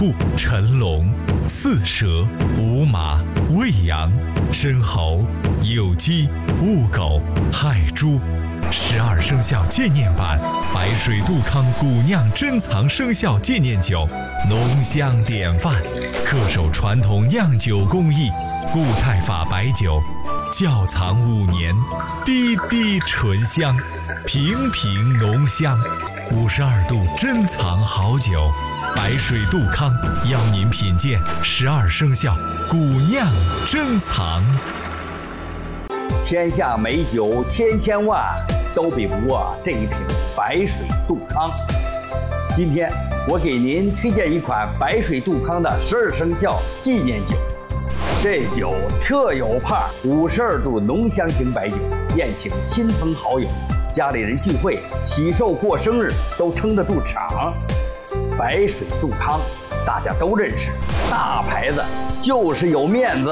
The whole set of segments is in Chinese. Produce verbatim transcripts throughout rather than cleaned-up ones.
兔、辰龙、巳蛇、午马、未羊、申猴、酉鸡、戊狗、亥猪。十二生肖纪念版白水杜康古酿珍藏生肖纪念酒，浓香典范，恪守传统酿酒工艺，固态法白酒，窖藏五年，滴滴醇香，平平浓香，五十二度珍藏好酒。白水杜康邀您品鉴十二生肖古酿珍藏。 天下美酒千千万，都比不过这一瓶白水杜康。今天我给您推荐一款白水杜康的十二生肖纪念酒。这酒特有派，五十二度浓香型白酒，宴请亲朋好友，家里人聚会、喜寿过生日都撑得住场。白水杜康大家都认识，大牌子就是有面子。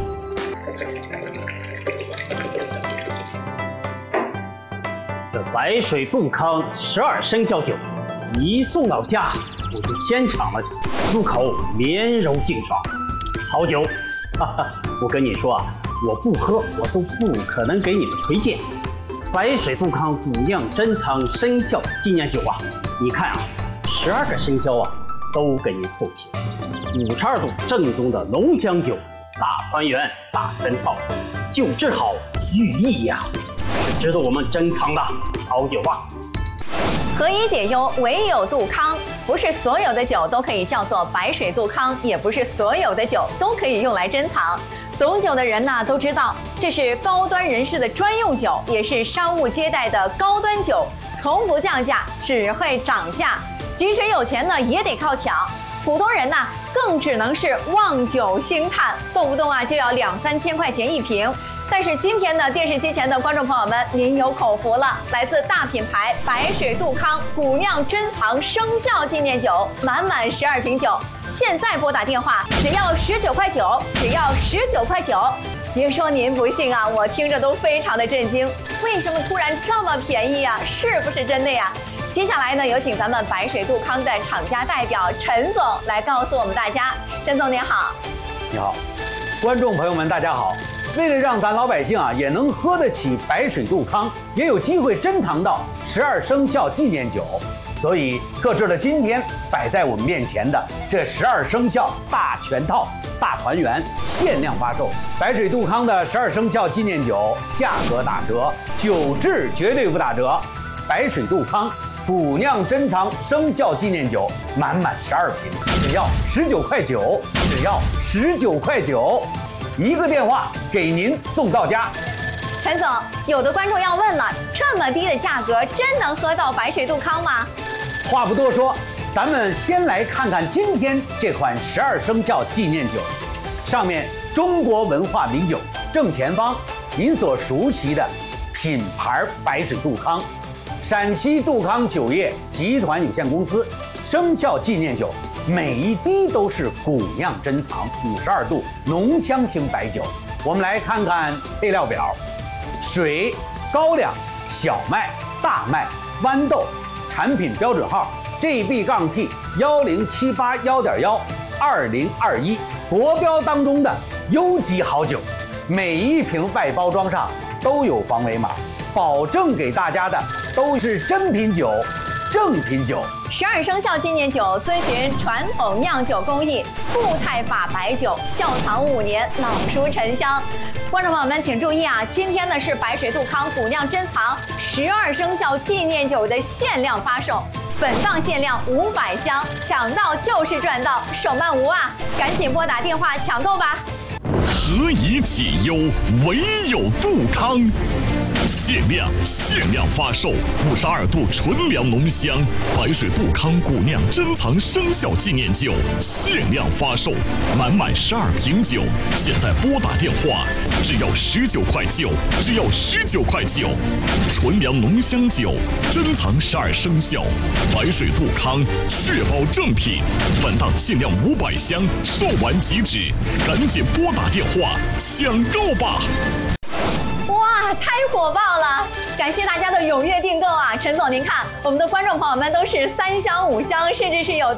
这白水杜康十二生肖酒一送到家，我就先尝了，入口绵柔净爽，好酒。哈哈，我跟你说啊，我不喝我都不可能给你们推荐。白水杜康古酿珍藏生肖纪念酒啊，你看啊，十二个生肖啊都给你凑齐，五十二度正宗的浓香酒，大团圆大珍宝，酒质好寓意呀、啊，是值得我们珍藏的好酒啊。 何以解忧，唯有杜康。不是所有的酒都可以叫做白水杜康，也不是所有的酒都可以用来珍藏。懂酒的人呢都知道，这是高端人士的专用酒，也是商务接待的高端酒，从不降价，只会涨价。即使有钱呢，也得靠抢。普通人呢，更只能是望酒兴叹，动不动啊就要两三千块钱一瓶。但是今天呢，电视机前的观众朋友们，您有口福了！来自大品牌白水杜康古酿珍藏生肖纪念酒，满满十二瓶酒，现在拨打电话只要十九块九，只要十九块九。别说您不信啊，我听着都非常的震惊，为什么突然这么便宜啊？是不是真的呀？接下来呢，有请咱们白水杜康的厂家代表陈总来告诉我们大家。陈总您好。 你好，观众朋友们大家好。为了让咱老百姓啊也能喝得起白水杜康，也有机会珍藏到十二生肖纪念酒，所以特制了今天摆在我们面前的这十二生肖大全套大团圆限量发售。白水杜康的十二生肖纪念酒价格打折，酒质绝对不打折。白水杜康古酿珍藏生肖纪念酒满满十二瓶，只要十九块九，只要十九块九。一个电话给您送到家。 陈总，有的观众要问了，这么低的价格真能喝到白水杜康吗？ 话不多说，咱们先来看看今天这款十二生肖纪念酒。上面中国文化名酒，正前方您所熟悉的品牌白水杜康，陕西杜康酒业集团有限公司生肖纪念酒，每一滴都是古酿珍藏五十二度浓香型白酒。我们来看看配料表：水、高粱、小麦、大麦、豌豆，产品标准号 G B T 幺零七八幺点幺二零二一，国标当中的优级好酒。每一瓶外包装上都有防伪码，保证给大家的都是真品酒。正品酒， 十二生肖纪念酒遵循传统酿酒工艺，固态法白酒，窖藏五年，老熟陈香。观众朋友们请注意啊，今天呢是白水杜康古酿珍藏十二生肖纪念酒的限量发售，本档限量五百箱，抢到就是赚到，手慢无啊！赶紧拨打电话抢购吧。 何以解忧，唯有杜康。限量限量发售五十二度纯粮浓香白水杜康古酿珍藏生肖纪念酒，限量发售，满满十二瓶酒，现在拨打电话只要十九块九，只要十九块九，纯粮浓香酒，珍藏十二生肖，白水杜康，确保正品。本档限量五百箱，售完即止，赶紧拨打电话抢购吧！ 哇，太火爆了！感谢大家的踊跃订购啊！陈总，您看，我们的观众朋友们都是三箱、五箱，甚至是有的。